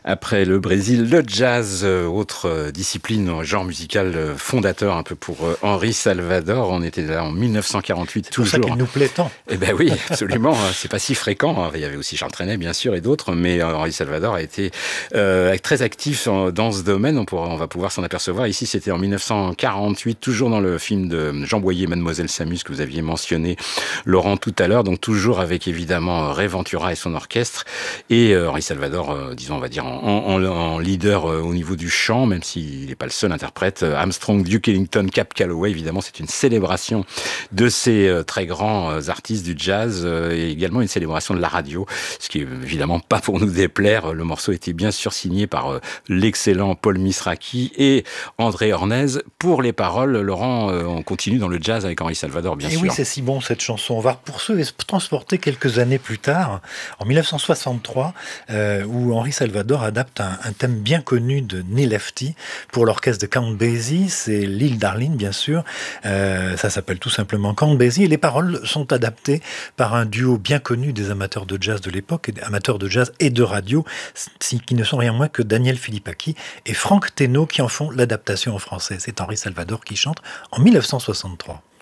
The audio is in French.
Après le Brésil, le jazz, autre discipline, genre musical fondateur un peu pour Henri Salvador. On était là en 1948 C'est pour ça toujours. qu'il nous plaît tant. Eh ben oui, absolument. C'est pas si fréquent. Il y avait aussi Charles Trenet, bien sûr, et d'autres, mais Henri Salvador a été très actif dans ce domaine. On va pouvoir s'en apercevoir. Ici, c'était en 1948, toujours dans le film de Jean Boyer, Mademoiselle Samus, que vous aviez mentionné, Laurent, tout à l'heure. Donc toujours avec évidemment Ray Ventura et son orchestre, et Henri Salvador, disons, on va dire en leader au niveau du chant, même s'il n'est pas le seul interprète. Armstrong, Duke Ellington, Cab Calloway, évidemment, c'est une célébration de ces très grands artistes du jazz, et également une célébration de la radio, ce qui est évidemment pas pour nous déplaire. Le morceau était bien sûr signé par l'excellent Paul Misraki et André Hornez. Pour les paroles, Laurent, on continue dans le jazz avec Henri Salvador, bien Et sûr. oui, c'est si bon cette chanson. On va poursuivre et se transporter quelques années plus tard, en 1963, où Henri Salvador adapte un thème bien connu de Neil Lefty pour l'orchestre de Count Basie. C'est l'île Darling, bien sûr. Ça s'appelle tout simplement Count Basie. Et les paroles sont adaptées par un duo bien connu des amateurs de jazz de l'époque, amateurs de jazz et de radio, qui ne sont rien moins que Daniel Philippaki et Franck Thénault qui en font l'adaptation en français. C'est Henri Salvador qui chante en 1963.